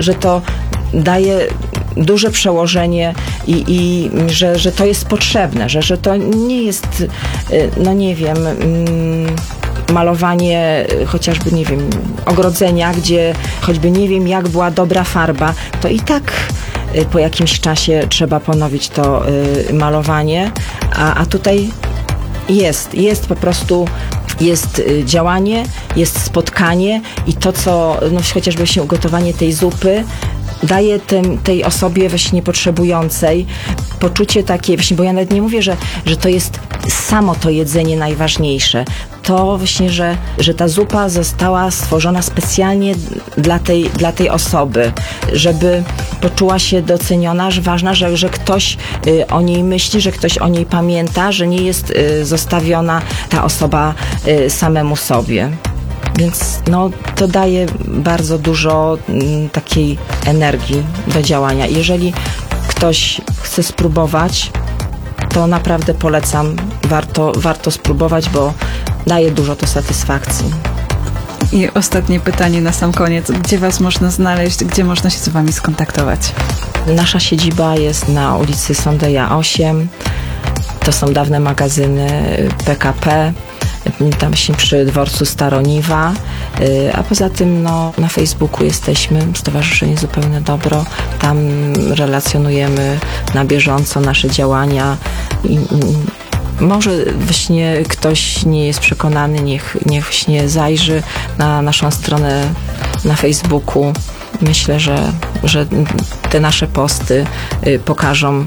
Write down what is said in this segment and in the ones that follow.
że to daje duże przełożenie i że to jest potrzebne, że to nie jest, no nie wiem, malowanie chociażby, nie wiem, ogrodzenia, gdzie choćby nie wiem, jak była dobra farba, to i tak po jakimś czasie trzeba ponowić to malowanie, a tutaj jest po prostu, jest działanie, jest spotkanie i to, co no, chociażby właśnie ugotowanie tej zupy daje tej osobie właśnie potrzebującej poczucie takie, właśnie, bo ja nawet nie mówię, że to jest samo to jedzenie najważniejsze. To właśnie, że ta zupa została stworzona specjalnie dla tej osoby, żeby poczuła się doceniona, że ważna, że ktoś o niej myśli, że ktoś o niej pamięta, że nie jest zostawiona ta osoba samemu sobie. Więc no, to daje bardzo dużo takiej energii do działania. Jeżeli ktoś chce spróbować, to naprawdę polecam. Warto spróbować, bo daje dużo to satysfakcji. I ostatnie pytanie na sam koniec. Gdzie was można znaleźć? Gdzie można się z wami skontaktować? Nasza siedziba jest na ulicy Sondeja 8. To są dawne magazyny PKP. Tam się przy dworcu Staroniwa, a poza tym no, na Facebooku jesteśmy, Stowarzyszenie Zupełne Dobro, tam relacjonujemy na bieżąco nasze działania i może właśnie ktoś nie jest przekonany, niech właśnie zajrzy na naszą stronę na Facebooku. Myślę, że te nasze posty pokażą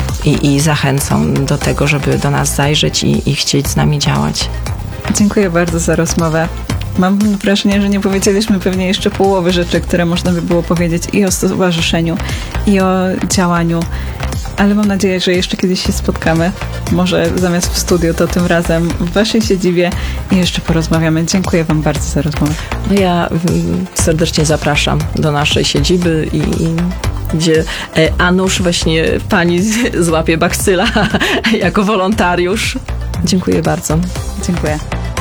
i zachęcą do tego, żeby do nas zajrzeć i chcieć z nami działać. Dziękuję bardzo za rozmowę. Mam wrażenie, że nie powiedzieliśmy pewnie jeszcze połowy rzeczy, które można by było powiedzieć i o stowarzyszeniu, i o działaniu, ale mam nadzieję, że jeszcze kiedyś się spotkamy. Może zamiast w studiu, to tym razem w waszej siedzibie i jeszcze porozmawiamy. Dziękuję wam bardzo za rozmowę. No ja serdecznie zapraszam do naszej siedziby i gdzie Anusz właśnie pani złapie bakcyla jako wolontariusz. Dziękuję bardzo. Dziękuję.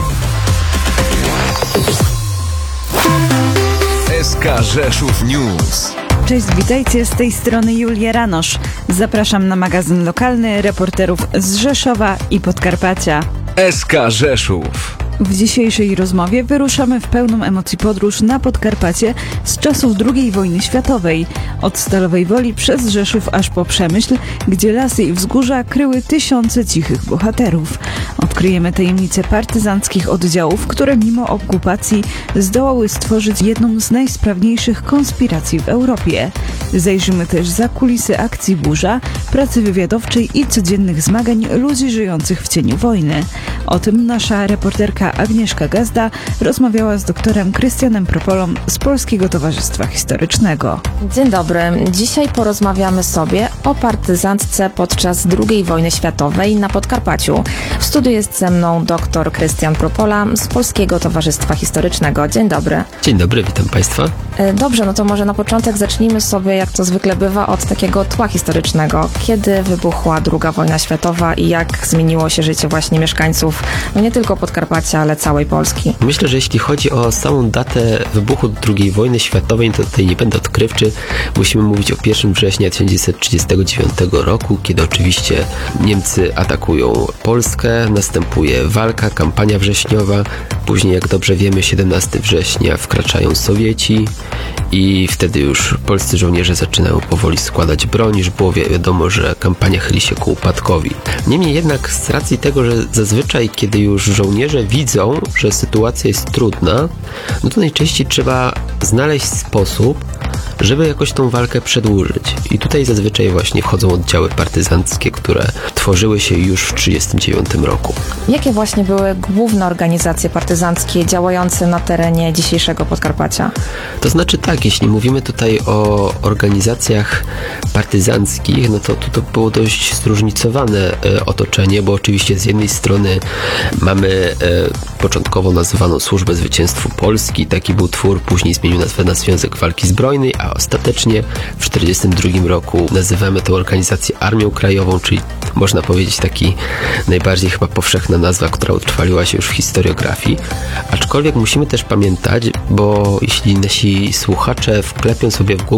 SK Rzeszów News. Cześć, witajcie, z tej strony Julia Ranosz. Zapraszam na magazyn lokalny reporterów z Rzeszowa i Podkarpacia. SK Rzeszów. W dzisiejszej rozmowie wyruszamy w pełną emocji podróż na Podkarpacie z czasów II wojny światowej. Od Stalowej Woli przez Rzeszów aż po Przemyśl, gdzie lasy i wzgórza kryły tysiące cichych bohaterów. Odkryjemy tajemnice partyzanckich oddziałów, które mimo okupacji zdołały stworzyć jedną z najsprawniejszych konspiracji w Europie. Zajrzymy też za kulisy akcji Burza, pracy wywiadowczej i codziennych zmagań ludzi żyjących w cieniu wojny. O tym nasza reporterka Agnieszka Gazda rozmawiała z doktorem Krystianem Propolą z Polskiego Towarzystwa Historycznego. Dzień dobry. Dzisiaj porozmawiamy sobie o partyzantce podczas II wojny światowej na Podkarpaciu. W studiu jest ze mną dr Krystian Propola z Polskiego Towarzystwa Historycznego. Dzień dobry. Dzień dobry, witam Państwa. Dobrze, no to może na początek zacznijmy sobie, jak to zwykle bywa, od takiego tła historycznego. Kiedy wybuchła II wojna światowa i jak zmieniło się życie właśnie mieszkańców, no nie tylko Podkarpacia, ale całej Polski? Myślę, że jeśli chodzi o samą datę wybuchu II wojny światowej, to tutaj nie będę odkrywczy. Musimy mówić o 1 września 1939 roku, kiedy oczywiście Niemcy atakują Polskę, następuje walka, kampania wrześniowa. Później, jak dobrze wiemy, 17 września wkraczają Sowieci i wtedy już polscy żołnierze zaczynają powoli składać broń, już było wiadomo, że kampania chyli się ku upadkowi. Niemniej jednak z racji tego, że zazwyczaj kiedy już żołnierze widzą, że sytuacja jest trudna, no to najczęściej trzeba znaleźć sposób, żeby jakoś tą walkę przedłużyć. I tutaj zazwyczaj właśnie wchodzą oddziały partyzanckie, które tworzyły się już w 1939 roku. Jakie właśnie były główne organizacje partyzanckie działające na terenie dzisiejszego Podkarpacia? To znaczy tak, jeśli mówimy tutaj o organizacjach partyzanckich, no to było dość zróżnicowane otoczenie, bo oczywiście z jednej strony mamy początkowo nazywaną Służbę Zwycięstwu Polski, taki był twór, później zmienił nazwę na Związek Walki Zbrojnej, a ostatecznie w 1942 roku nazywamy tę organizację Armią Krajową, czyli można powiedzieć taki najbardziej chyba powszechna nazwa, która utrwaliła się już w historiografii. Aczkolwiek musimy też pamiętać, bo jeśli nasi słuchacze wklepią sobie w Google